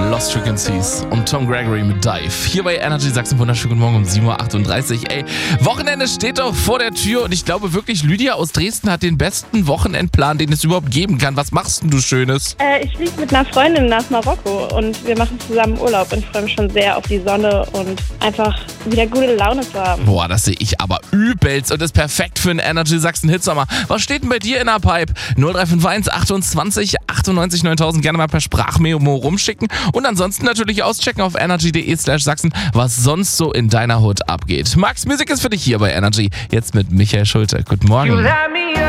Lost Frequencies und Tom Gregory mit Dive. Hier bei Energy Sachsen, wunderschönen guten Morgen um 7.38 Uhr. Ey, Wochenende steht doch vor der Tür und ich glaube wirklich, Lydia aus Dresden hat den besten Wochenendplan, den es überhaupt geben kann. Was machst denn du Schönes? Ich fliege mit einer Freundin nach Marokko und wir machen zusammen Urlaub und ich freue mich schon sehr auf die Sonne und einfach wieder gute Laune zu haben. Boah, das sehe ich aber übelst und ist perfekt für einen Energy Sachsen Hitsommer. Was steht denn bei dir in der Pipe? 0351 28 98 9000, gerne mal per Sprachmemo rumschicken und ansonsten natürlich auschecken auf energy.de/Sachsen, was sonst so in deiner Hood abgeht. Max Musik ist für dich hier bei Energy, jetzt mit Michael Schulte. Guten Morgen.